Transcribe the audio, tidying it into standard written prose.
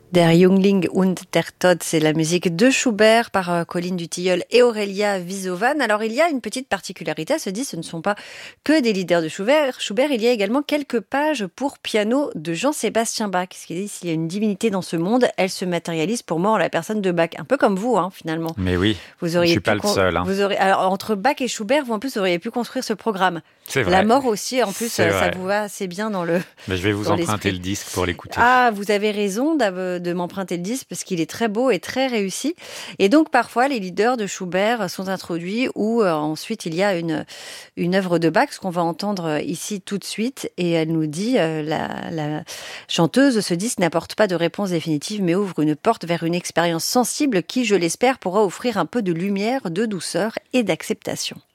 Der Jüngling und der Tod, c'est la musique de Schubert par Colline Dutilleul et Aurélia Wisovan. Alors il y a une petite particularité à ce disque, ce ne sont pas que des leaders de Schubert. Il y a également quelques pages pour piano de Jean-Sébastien Bach. Ce qui dit, s'il y a une divinité dans ce monde, elle se matérialise pour moi en la personne de Bach. Un peu comme vous, finalement. Mais oui, vous auriez je suis pas le seul. Alors entre Bach et Schubert, vous en plus auriez pu construire ce programme. C'est vrai. La mort aussi, en plus, ça vous va assez bien dans le. Mais je vais vous emprunter le disque pour l'écouter. Ah, vous avez raison de m'emprunter le disque parce qu'il est très beau et très réussi. Et donc parfois les leaders de Schubert sont introduits ou ensuite il y a une œuvre de Bach, ce qu'on va entendre ici tout de suite. Et elle nous dit, la chanteuse, ce disque n'apporte pas de réponse définitive mais ouvre une porte vers une expérience sensible qui, je l'espère, pourra offrir un peu de lumière, de douceur et d'acceptation.